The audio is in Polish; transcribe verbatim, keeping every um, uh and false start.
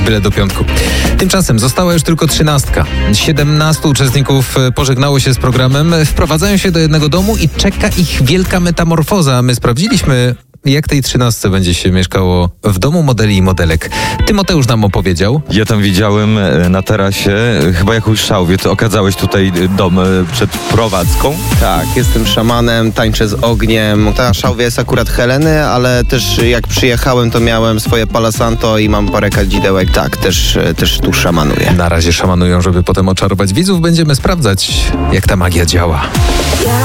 byle do piątku. Tymczasem została już tylko trzynastka. siedemnastu uczestników pożegnało się z programem, wprowadzają się do jednego domu i czeka ich wielka metamorfoza. My sprawdziliśmy, jak tej trzynastce będzie się mieszkało w domu modeli i modelek. Tymoteusz nam opowiedział. Ja tam widziałem na tarasie chyba jakąś szałwię. Ty okazałeś tutaj dom przed prowadzką? Tak, jestem szamanem, tańczę z ogniem. Ta szałwia jest akurat Heleny, ale też jak przyjechałem, to miałem swoje Palo Santo i mam parę kadzidełek. Tak, też, też tu szamanuję. Na razie szamanują, żeby potem oczarować widzów. Będziemy sprawdzać, jak ta magia działa.